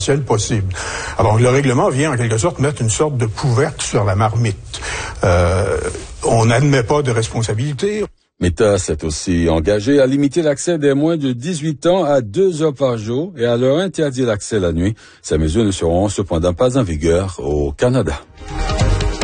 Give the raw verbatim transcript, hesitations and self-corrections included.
possible. Alors, le règlement vient en quelque sorte mettre une sorte de couvercle sur la marmite. Euh, on n'admet pas de responsabilité. Meta s'est aussi engagé à limiter l'accès des moins de dix-huit ans à deux heures par jour et à leur interdire l'accès la nuit. Ces mesures ne seront cependant pas en vigueur au Canada.